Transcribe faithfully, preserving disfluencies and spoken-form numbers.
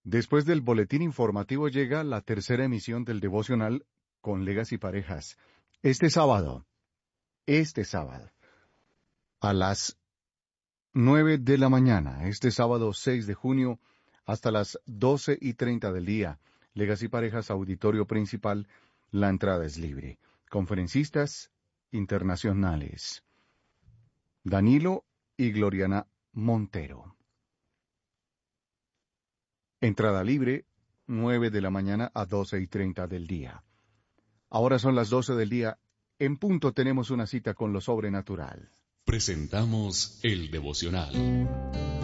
Después del boletín informativo llega la tercera emisión del devocional con Legacy Parejas. Este sábado, este sábado, a las nueve de la mañana, este sábado seis de junio, hasta las doce y treinta del día, Legacy Parejas, auditorio principal, la entrada es libre. Conferencistas internacionales: Danilo y Gloriana Montero. Entrada libre, nueve de la mañana a doce y treinta del día. Ahora son las doce del día. En punto tenemos una cita con lo sobrenatural. Presentamos el devocional.